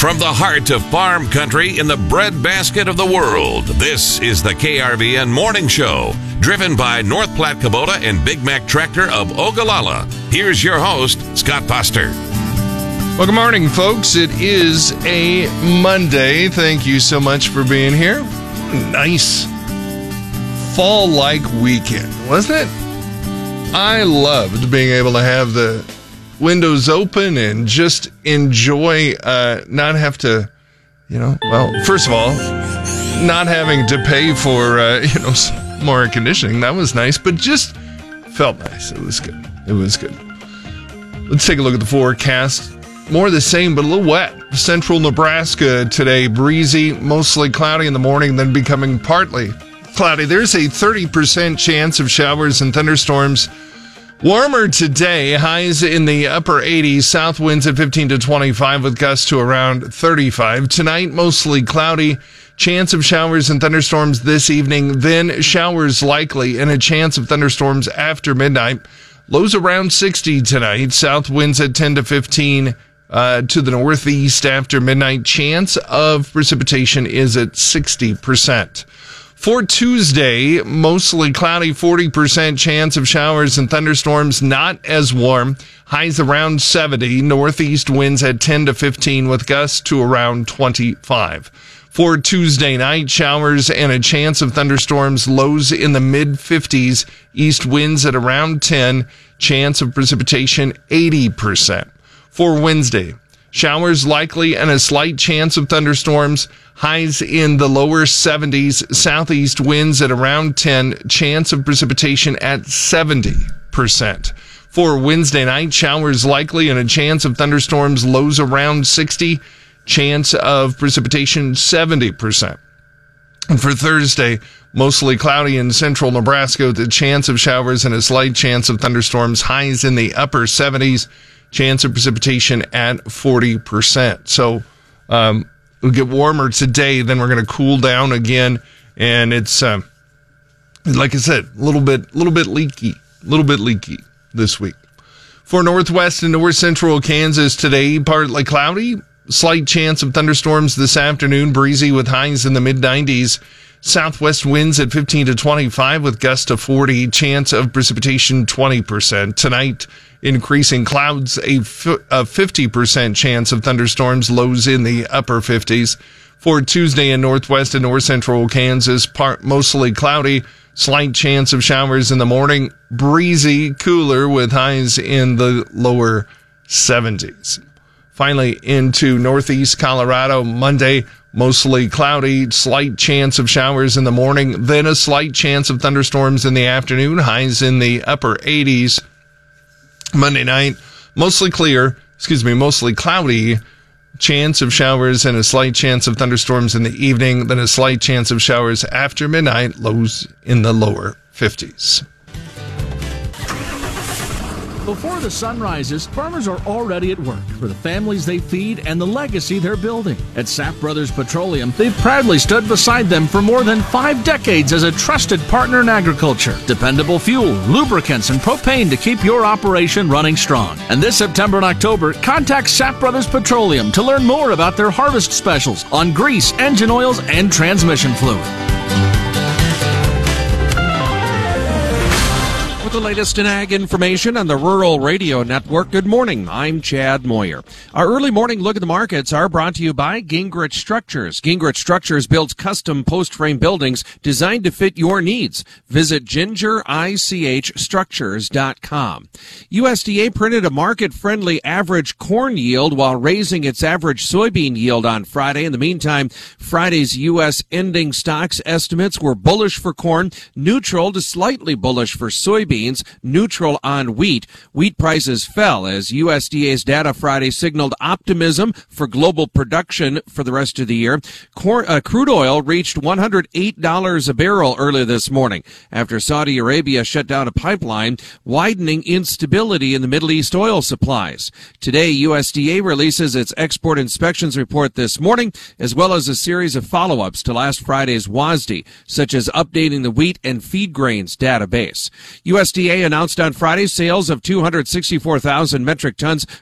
From the heart of farm country in the breadbasket of the world, this is the KRVN Morning Show, driven by North Platte Kubota and Big Mac Tractor of Ogallala. Here's your host, Scott Foster. Well, good morning, folks. It is a Monday. Thank you so much for being here. Nice fall-like weekend, wasn't it? I loved being able to have the windows open and just enjoy, not have to, first of all, not having to pay for, more air conditioning. That was nice, but just felt nice. It was good. It was good. Let's take a look at the forecast. More of the same, but a little wet. Central Nebraska today, breezy, mostly cloudy in the morning, then becoming partly cloudy. There's a 30% chance of showers and thunderstorms. Warmer today, highs in the upper 80s, south winds at 15 to 25 with gusts to around 35. Tonight, mostly cloudy, chance of showers and thunderstorms this evening, then showers likely and a chance of thunderstorms after midnight. Lows around 60 tonight, south winds at 10 to 15 to the northeast after midnight. Chance of precipitation is at 60%. For Tuesday, mostly cloudy, 40% chance of showers and thunderstorms, not as warm. Highs around 70, northeast winds at 10 to 15 with gusts to around 25. For Tuesday night, showers and a chance of thunderstorms, lows in the mid-50s, east winds at around 10, chance of precipitation 80%. For Wednesday, showers likely and a slight chance of thunderstorms. Highs in the lower 70s, southeast winds at around 10, chance of precipitation at 70%. For Wednesday night, showers likely and a chance of thunderstorms, lows around 60, chance of precipitation 70%. And for Thursday, mostly cloudy in central Nebraska with a chance of showers and a slight chance of thunderstorms, highs in the upper 70s, chance of precipitation at 40%. So, it'll get warmer today, then we're going to cool down again, and it's, like I said, a little bit leaky this week. For northwest and north central Kansas today, partly cloudy, slight chance of thunderstorms this afternoon, breezy with highs in the mid-90s. Southwest winds at 15 to 25 with gusts to 40, chance of precipitation 20%. Tonight, increasing clouds, a 50% chance of thunderstorms, lows in the upper 50s. For Tuesday in northwest and north central Kansas, mostly cloudy, slight chance of showers in the morning, breezy, cooler with highs in the lower 70s. Finally, into northeast Colorado, Monday, mostly cloudy, slight chance of showers in the morning, then a slight chance of thunderstorms in the afternoon, highs in the upper 80s. Monday night, mostly cloudy, chance of showers and a slight chance of thunderstorms in the evening, then a slight chance of showers after midnight, lows in the lower 50s. Before the sun rises, farmers are already at work for the families they feed and the legacy they're building. At Sapp Brothers Petroleum, they've proudly stood beside them for more than 5 decades as a trusted partner in agriculture. Dependable fuel, lubricants, and propane to keep your operation running strong. And this September and October, contact Sapp Brothers Petroleum to learn more about their harvest specials on grease, engine oils, and transmission fluid. The latest in ag information on the Rural Radio Network. Good morning. I'm Chad Moyer. Our early morning look at the markets are brought to you by Gingrich Structures. Gingrich Structures builds custom post-frame buildings designed to fit your needs. Visit gingerichstructures.com. USDA printed a market-friendly average corn yield while raising its average soybean yield on Friday. In the meantime, Friday's U.S. ending stocks estimates were bullish for corn, neutral to slightly bullish for soybeans, neutral on wheat. Wheat prices fell as USDA's data Friday signaled optimism for global production for the rest of the year. Crude oil reached $108 a barrel earlier this morning after Saudi Arabia shut down a pipeline, widening instability in the Middle East oil supplies. Today, USDA releases its export inspections report this morning, as well as a series of follow-ups to last Friday's WASDE, such as updating the wheat and feed grains database. USDA announced on Friday sales of 264,000 metric tons